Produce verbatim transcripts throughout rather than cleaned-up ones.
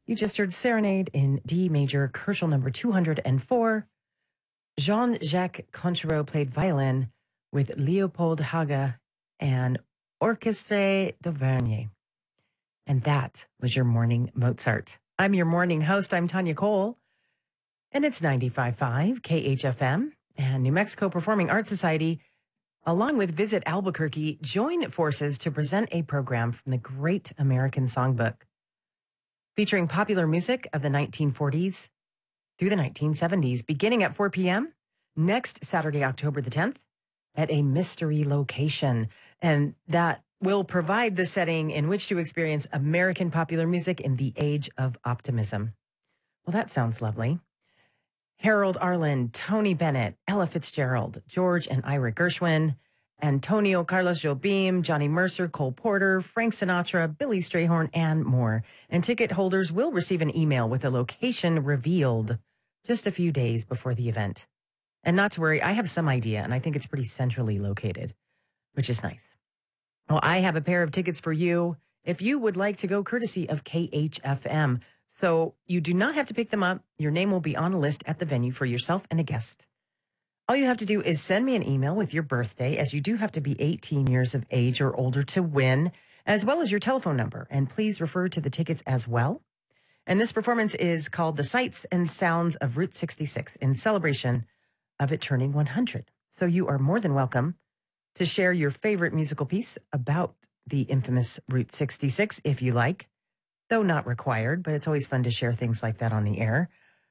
You just heard Serenade in D major, Herschel number two hundred four. Jean-Jacques Conchereau played violin with Leopold Haga and Orchestre d'Auvergne. And that was your morning Mozart. I'm your morning host. I'm Tanya Cole. And it's ninety-five point five K H F M and New Mexico Performing Arts Society, along with Visit Albuquerque, join forces to present a program from the Great American Songbook, featuring popular music of the nineteen forties through the nineteen seventies, beginning at four p.m. next Saturday, October the tenth, at a mystery location. And that will provide the setting in which to experience American popular music in the age of optimism. Well, that sounds lovely. Harold Arlen, Tony Bennett, Ella Fitzgerald, George and Ira Gershwin, Antonio Carlos Jobim, Johnny Mercer, Cole Porter, Frank Sinatra, Billy Strayhorn, and more. And ticket holders will receive an email with a location revealed just a few days before the event. And not to worry, I have some idea, and I think it's pretty centrally located, which is nice. Well, I have a pair of tickets for you if you would like to go, courtesy of K H F M. So you do not have to pick them up. Your name will be on a list at the venue for yourself and a guest. All you have to do is send me an email with your birthday, as you do have to be eighteen years of age or older to win, as well as your telephone number. And please refer to the tickets as well. And this performance is called The Sights and Sounds of Route sixty-six in celebration of it turning one hundred. So you are more than welcome to share your favorite musical piece about the infamous Route sixty-six if you like, though not required, but it's always fun to share things like that on the air.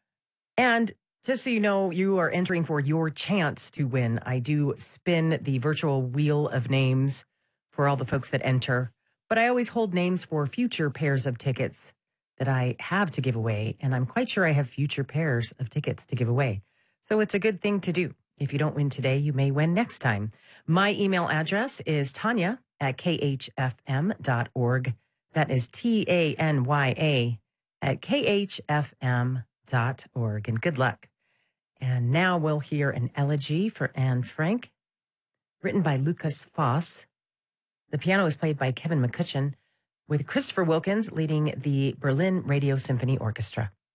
And just so you know, you are entering for your chance to win. I do spin the virtual wheel of names for all the folks that enter, but I always hold names for future pairs of tickets that I have to give away, and I'm quite sure I have future pairs of tickets to give away. So it's a good thing to do. If you don't win today, you may win next time. My email address is Tanya at K H F M dot org. That is T A N Y A at K H F M dot org. And good luck. And now we'll hear an elegy for Anne Frank, written by Lucas Foss. The piano is played by Kevin McCutcheon, with Christopher Wilkins leading the Berlin Radio Symphony Orchestra.